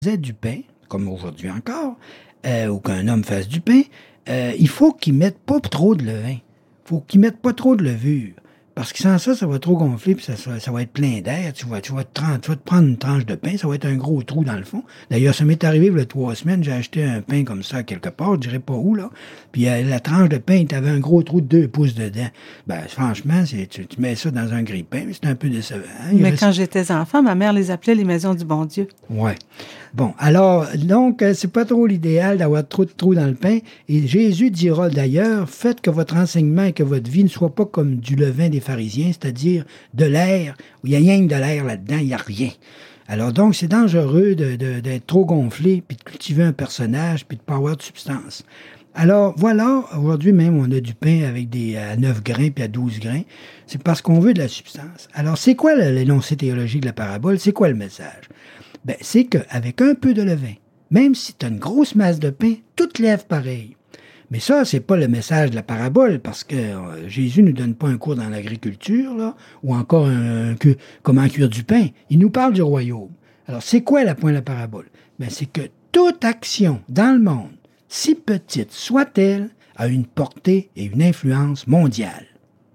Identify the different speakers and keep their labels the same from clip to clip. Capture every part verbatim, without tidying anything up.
Speaker 1: faisait du pain, comme aujourd'hui encore, euh, ou qu'un homme fasse du pain, euh, il faut qu'il mette pas trop de levain. Il faut qu'il mette pas trop de levure. Parce que sans ça, ça va trop gonfler, puis ça, ça, ça va être plein d'air. Tu vas, tu, vas te, tu vas te prendre une tranche de pain, ça va être un gros trou dans le fond. D'ailleurs, ça m'est arrivé il y a trois semaines, j'ai acheté un pain comme ça quelque part, je dirais pas où, là. Puis euh, la tranche de pain, tu avais un gros trou de deux pouces dedans. Ben, franchement, c'est, tu, tu mets ça dans un grille-pain, c'est un peu décevant. Hein?
Speaker 2: Mais
Speaker 1: reste...
Speaker 2: quand j'étais enfant, ma mère les appelait les maisons du bon Dieu.
Speaker 1: Ouais. Bon, alors, donc, euh, c'est pas trop l'idéal d'avoir trop de trous dans le pain. Et Jésus dira d'ailleurs, faites que votre enseignement et que votre vie ne soit pas comme du levain des pharisiens, c'est-à-dire de l'air, où il y a rien que de l'air là-dedans, il n'y a rien. Alors donc, c'est dangereux de, de, d'être trop gonflé, puis de cultiver un personnage, puis de ne pas avoir de substance. Alors, voilà, aujourd'hui même, on a du pain avec des à neuf grains puis à douze grains. C'est parce qu'on veut de la substance. Alors, c'est quoi l'énoncé théologique de la parabole? C'est quoi le message? Ben, c'est qu'avec un peu de levain, même si tu as une grosse masse de pain, tout lève pareil. Mais ça, c'est pas le message de la parabole, parce que euh, Jésus ne donne pas un cours dans l'agriculture, là, ou encore un, un, que, comment cuire du pain. Il nous parle du royaume. Alors, c'est quoi la point de la parabole? Ben, c'est que toute action dans le monde, si petite soit-elle, a une portée et une influence mondiale.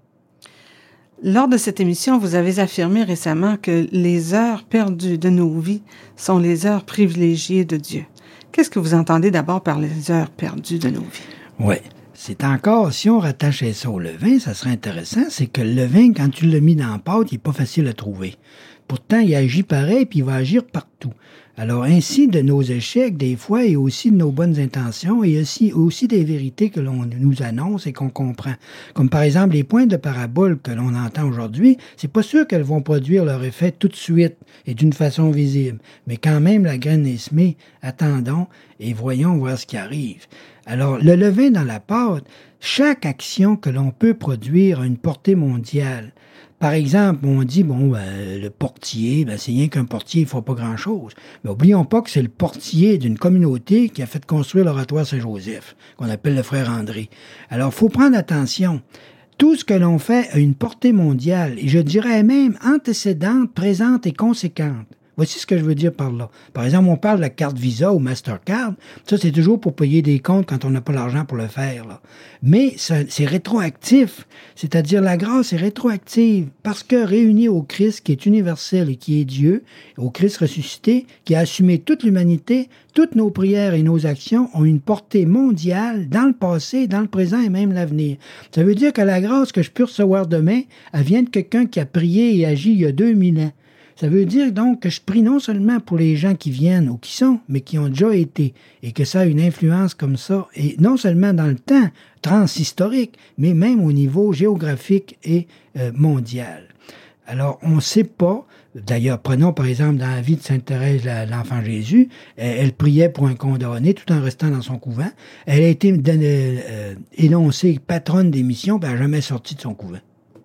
Speaker 2: Lors de cette émission, vous avez affirmé récemment que les heures perdues de nos vies sont les heures privilégiées de Dieu. Qu'est-ce que vous entendez d'abord par les heures perdues de nos vies?
Speaker 1: Oui, c'est encore, si on rattachait ça au levain, ça serait intéressant, c'est que le levain, quand tu l'as mis dans la pâte, il n'est pas facile à trouver. Pourtant, il agit pareil, puis il va agir partout. Alors, ainsi, de nos échecs, des fois, et aussi de nos bonnes intentions, et aussi, aussi des vérités que l'on nous annonce et qu'on comprend. Comme par exemple, les points de parabole que l'on entend aujourd'hui, c'est pas sûr qu'elles vont produire leur effet tout de suite et d'une façon visible. Mais quand même, la graine est semée, attendons et voyons voir ce qui arrive. Alors, le levain dans la pâte, chaque action que l'on peut produire a une portée mondiale. Par exemple, on dit, bon, ben, le portier, ben, c'est rien qu'un portier, il ne faut pas grand-chose. Mais oublions pas que c'est le portier d'une communauté qui a fait construire l'oratoire Saint-Joseph, qu'on appelle le frère André. Alors, il faut prendre attention. Tout ce que l'on fait a une portée mondiale, et je dirais même antécédente, présente et conséquente. Voici ce que je veux dire par là. Par exemple, on parle de la carte Visa ou Mastercard. Ça, c'est toujours pour payer des comptes quand on n'a pas l'argent pour le faire, là. Mais ça, c'est rétroactif. C'est-à-dire, la grâce est rétroactive. Parce que réunie au Christ, qui est universel et qui est Dieu, au Christ ressuscité, qui a assumé toute l'humanité, toutes nos prières et nos actions ont une portée mondiale dans le passé, dans le présent et même l'avenir. Ça veut dire que la grâce que je peux recevoir demain, elle vient de quelqu'un qui a prié et agi il y a deux mille ans. Ça veut dire donc que je prie non seulement pour les gens qui viennent ou qui sont, mais qui ont déjà été, et que ça a une influence comme ça, et non seulement dans le temps transhistorique, mais même au niveau géographique et euh, mondial. Alors, on ne sait pas, d'ailleurs, prenons par exemple dans la vie de Sainte Thérèse, la, l'enfant Jésus, elle, elle priait pour un condamné tout en restant dans son couvent. Elle a été donnée, euh, énoncée patronne des missions, puis elle n'a jamais sorti de son couvent.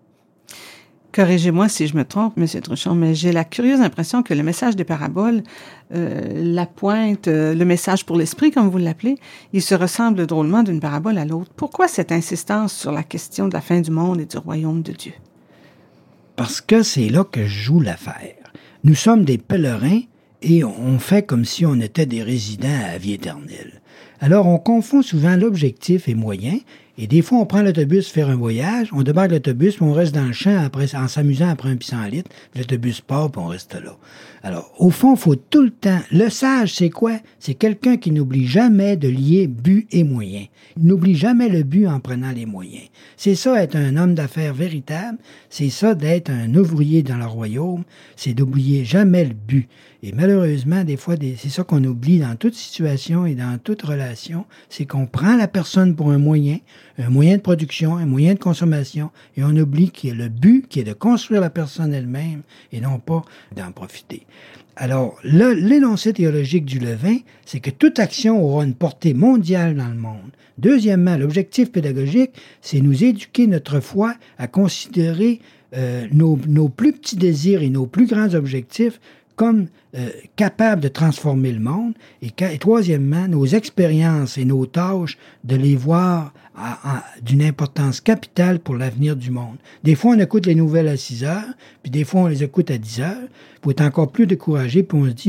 Speaker 2: Corrigez-moi si je me trompe, M. Truchon, mais j'ai la curieuse impression que le message des paraboles, euh, la pointe, euh, le message pour l'esprit, comme vous l'appelez, il se ressemble drôlement d'une parabole à l'autre. Pourquoi cette insistance sur la question de la fin du monde et du royaume de Dieu?
Speaker 1: Parce que c'est là que joue l'affaire. Nous sommes des pèlerins et on fait comme si on était des résidents à la vie éternelle. Alors, on confond souvent l'objectif et moyen, et des fois, on prend l'autobus faire un voyage, on débarque l'autobus, puis on reste dans le champ après, en s'amusant après un pissenlit, l'autobus part, puis on reste là. Alors, au fond, il faut tout le temps... Le sage, c'est quoi? C'est quelqu'un qui n'oublie jamais de lier but et moyen. Il n'oublie jamais le but en prenant les moyens. C'est ça, être un homme d'affaires véritable. C'est ça, d'être un ouvrier dans le royaume. C'est d'oublier jamais le but. Et malheureusement, des fois, des, c'est ça qu'on oublie dans toute situation et dans toute relation, c'est qu'on prend la personne pour un moyen, un moyen de production, un moyen de consommation, et on oublie qu'il y a le but qui est de construire la personne elle-même et non pas d'en profiter. Alors, le, l'énoncé théologique du levain, c'est que toute action aura une portée mondiale dans le monde. Deuxièmement, l'objectif pédagogique, c'est nous éduquer notre foi à considérer euh, nos, nos plus petits désirs et nos plus grands objectifs comme euh, capables de transformer le monde. Et, et troisièmement, nos expériences et nos tâches, de les voir à, à, d'une importance capitale pour l'avenir du monde. Des fois, on écoute les nouvelles à six heures, puis des fois, on les écoute à dix heures. Il faut être encore plus découragé, puis on se dit,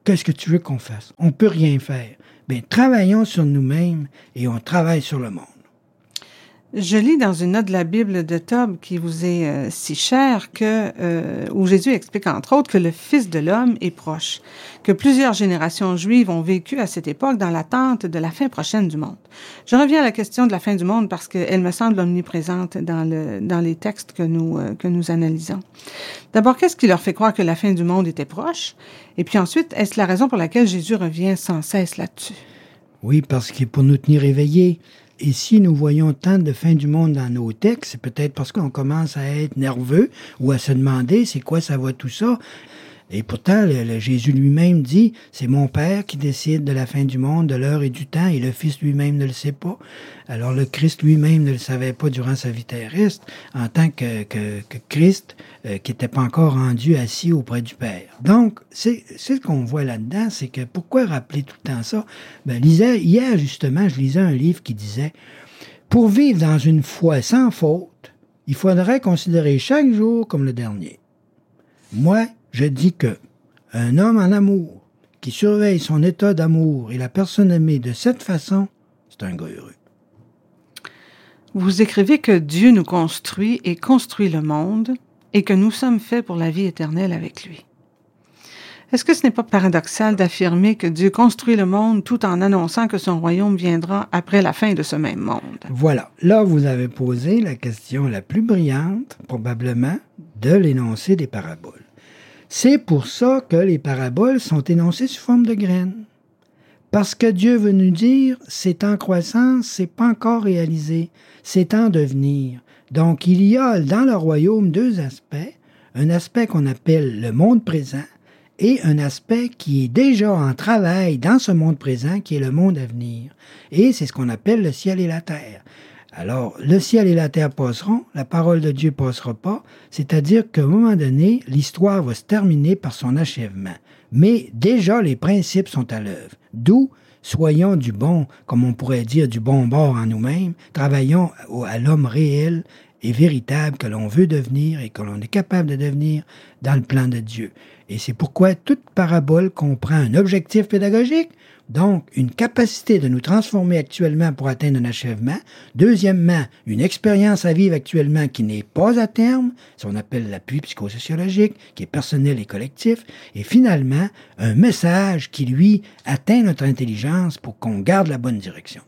Speaker 1: qu'est-ce que tu veux qu'on fasse? On ne peut rien faire. Bien, travaillons sur nous-mêmes et on travaille sur le monde.
Speaker 2: Je lis dans une note de la Bible de Tob qui vous est euh, si chère que, euh, où Jésus explique entre autres que le Fils de l'homme est proche, que plusieurs générations juives ont vécu à cette époque dans l'attente de la fin prochaine du monde. Je reviens à la question de la fin du monde parce qu'elle me semble omniprésente dans, le, dans les textes que nous, euh, que nous analysons. D'abord, qu'est-ce qui leur fait croire que la fin du monde était proche? Et puis ensuite, est-ce la raison pour laquelle Jésus revient sans cesse là-dessus?
Speaker 1: Oui, parce qu'il est pour nous tenir éveillés. Et si nous voyons tant de fin du monde dans nos textes, c'est peut-être parce qu'on commence à être nerveux ou à se demander c'est quoi ça va tout ça. Et pourtant, le, le Jésus lui-même dit, c'est mon Père qui décide de la fin du monde, de l'heure et du temps, et le Fils lui-même ne le sait pas. Alors le Christ lui-même ne le savait pas durant sa vie terrestre, en tant que, que, que Christ, euh, qui n'était pas encore rendu assis auprès du Père. Donc, c'est, c'est ce qu'on voit là-dedans, c'est que pourquoi rappeler tout le temps ça? Ben, lisais, hier, justement, je lisais un livre qui disait, pour vivre dans une foi sans faute, il faudrait considérer chaque jour comme le dernier. Moi, je dis que un homme en amour qui surveille son état d'amour et la personne aimée de cette façon, c'est un gars heureux.
Speaker 2: Vous écrivez que Dieu nous construit et construit le monde et que nous sommes faits pour la vie éternelle avec lui. Est-ce que ce n'est pas paradoxal d'affirmer que Dieu construit le monde tout en annonçant que son royaume viendra après la fin de ce même monde?
Speaker 1: Voilà. Là, vous avez posé la question la plus brillante, probablement, de l'énoncé des paraboles. C'est pour ça que les paraboles sont énoncées sous forme de graines. Parce que Dieu veut nous dire, c'est en croissance, c'est pas encore réalisé, c'est en devenir. Donc, il y a dans le royaume deux aspects. Un aspect qu'on appelle le monde présent et un aspect qui est déjà en travail dans ce monde présent, qui est le monde à venir. Et c'est ce qu'on appelle le ciel et la terre. Alors, le ciel et la terre passeront, la parole de Dieu passera pas, c'est-à-dire qu'à un moment donné, l'histoire va se terminer par son achèvement. Mais déjà, les principes sont à l'œuvre. D'où, soyons du bon, comme on pourrait dire, du bon bord en nous-mêmes, travaillons à l'homme réel et véritable que l'on veut devenir et que l'on est capable de devenir dans le plan de Dieu. Et c'est pourquoi toute parabole comprend un objectif pédagogique, donc une capacité de nous transformer actuellement pour atteindre un achèvement. Deuxièmement, une expérience à vivre actuellement qui n'est pas à terme, ce qu'on appelle l'appui psychosociologique, qui est personnel et collectif. Et finalement, un message qui, lui, atteint notre intelligence pour qu'on garde la bonne direction.